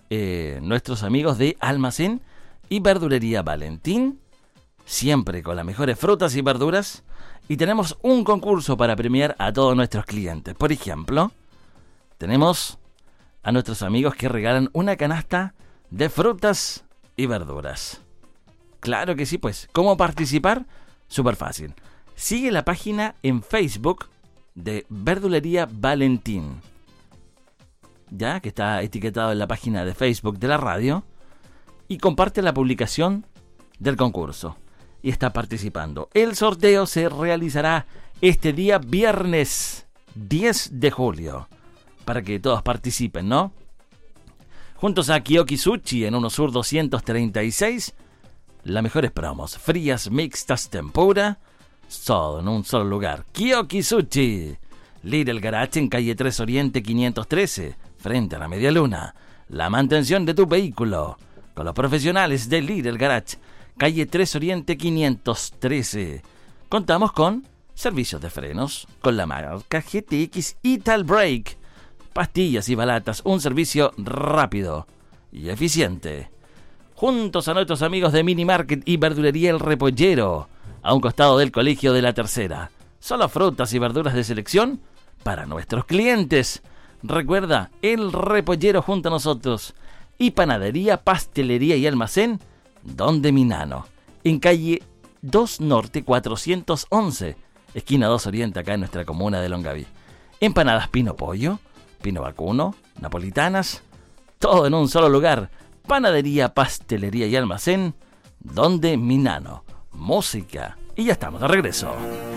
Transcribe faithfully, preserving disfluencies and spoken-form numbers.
eh, nuestros amigos de Almacén y Verdulería Valentín, siempre con las mejores frutas y verduras. Y tenemos un concurso para premiar a todos nuestros clientes. Por ejemplo, tenemos a nuestros amigos que regalan una canasta de frutas y verduras. Claro que sí, pues. ¿Cómo participar? Súper fácil. Sigue la página en Facebook de Verdulería Valentín, ya que está etiquetado en la página de Facebook de la radio, y comparte la publicación del concurso. Y está participando. El sorteo se realizará este día viernes diez de julio. Para que todos participen, ¿no? Juntos a Kiyoki Sushi en Uno Sur doscientos treinta y seis. Las mejores promos, frías, mixtas, tempura, todo en un solo lugar. Kiyoki Sushi. Lidl Garage en calle tres Oriente quinientos trece, frente a la Media Luna. La mantención de tu vehículo con los profesionales de Lidl Garage, calle tres Oriente quinientos trece. Contamos con servicios de frenos con la marca G T X Ital Brake. Pastillas y balatas, un servicio rápido y eficiente. Juntos a nuestros amigos de Mini Market y Verdulería El Repollero, a un costado del Colegio de la Tercera. Solo frutas y verduras de selección para nuestros clientes. Recuerda, El Repollero junto a nosotros. Y Panadería, Pastelería y Almacén Donde Minano, en calle dos Norte cuatrocientos once, esquina dos Oriente, acá en nuestra comuna de Longaví. Empanadas Pino Pollo, Pino Vacuno, napolitanas, todo en un solo lugar. Panadería, Pastelería y Almacén Donde Minano. Música. Y ya estamos de regreso.